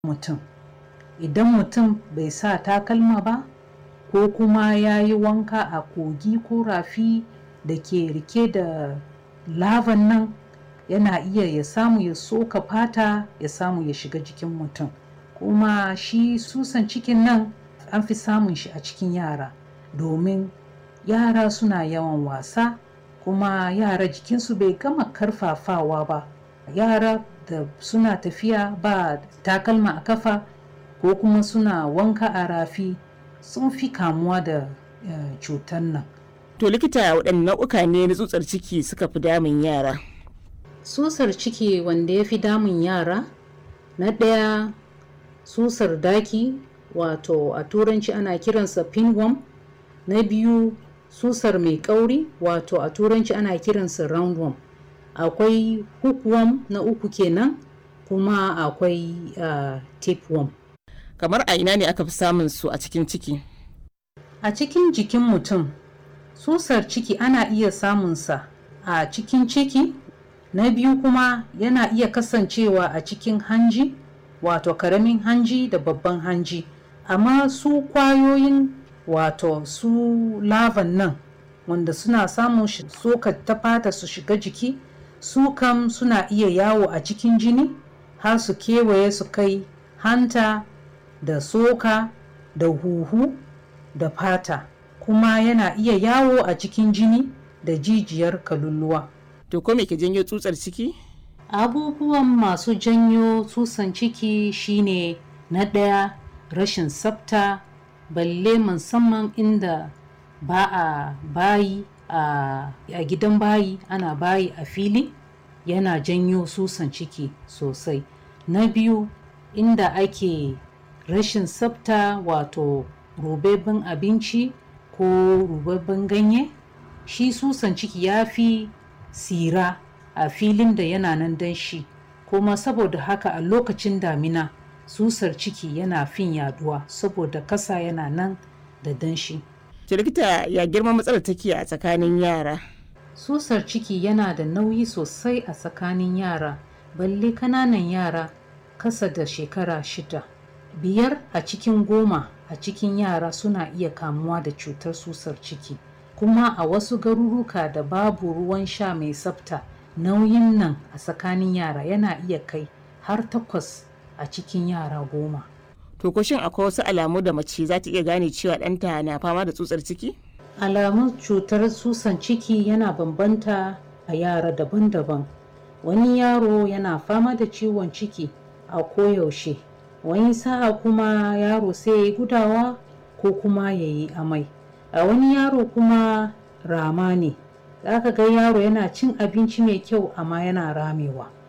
mutum. Idan mutum bai sa takalma ba ko kuma ya yi wanka a kogi ko rafi da ke rike da lavan nan, yana iya ya samu ya soka fata ya samu ya shiga jikin mutum. Kuma shi susan cikin nan an fi samun shi a cikin yara, domin yara suna yawan wasa kuma yara jikinsu bai gama karfafawa ba. Yara da suna tafiya ba takalma a kafa ko kuma suna wanka a rafi sun fi kamuwa da cutar nan. To likita, waɗanne nau'uka ne na tsutsar ciki suka fi damun yara? Tsutsar ciki wanda ya fi damun yara, na ɗaya tsutsar daki, wato a turanci ana kiransa pinworm. Na biyu tsutsar mai kauri, wato a turanci ana kiransa roundworm. Akwai hookworm na uku kenan, kuma akwai tapeworm. Kamar a ina ne aka fi samun su a cikin ciki? A cikin jikin mutum, tsutsar ciki ana iya samunsa a cikin ciki. Na biyu kuma yana iya kasancewa a cikin hanji, wato karamin hanji da babban hanji. Amma su kwayoyin, wato su lavan nan wanda suna samun soka ta fata su shiga jiki, su kam suna iya yawo a cikin jini har su kewaye su kai hanta da soka da huhu da fata, kuma yana iya yawo a cikin jini da jijiyar kaluluwa. To ko me ke janyo tsutsar ciki? Abubuwan masu janyo tsutsan ciki shine na ɗaya rashin tsafta, balle musamman inda ba a bayi a gidan bayi, ana bayi a fili, yana janyo tsutsan ciki sosai. Na biyu, inda ake rashin tsafta, wato rubabben abinci ko rubabben ganye, shi tsutsan ciki ya fi tsira a filin da yana nan danshi, kuma saboda haka a lokacin damina tsutsar ciki yana fin yaduwa saboda kasa yana nan da danshi. Likita, ya girma matsalar take a tsakanin yara? Tsutsar ciki yana da nauyi sosai a tsakanin yara, balle kananan yara kasa da shekara 6. 5 a cikin 10 a cikin yara suna iya kamuwa da cutar tsutsar ciki. Kuma a wasu garuruka da babu ruwan sha mai tsafta, nauyin nan a tsakanin yara yana iya kai har 8 a cikin yara 10. To ko shin akwai wasu alamu da mace za ta iya gane cewa ɗanta na fama da tsutsar ciki? Alamun cutar tsutsan ciki yana bambanta a yara daban-daban. Wani yaro yana fama da ciwon ciki a koyaushe, wani sa'a kuma yaro sai ya yi gudawa ko kuma ya yi amai. A wani yaro kuma rama ne, za ka ga yaro yana cin abinci mai kyau amma yana ramewa.